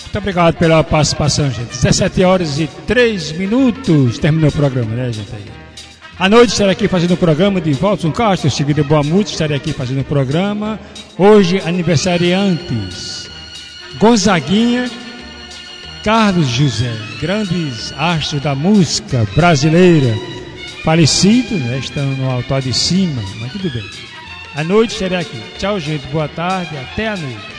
Muito obrigado pela participação, gente. 17 horas e 3 minutos. Terminou o programa, né, gente? À noite estarei aqui fazendo o programa de Walton Castro, seguido de Boa Música, estarei aqui fazendo o programa. Hoje, aniversariantes. Gonzaguinha, Carlos José, grandes astros da música brasileira, falecidos, né, estão no altar de cima, mas tudo bem. À noite estarei aqui. Tchau, gente, boa tarde, até a noite.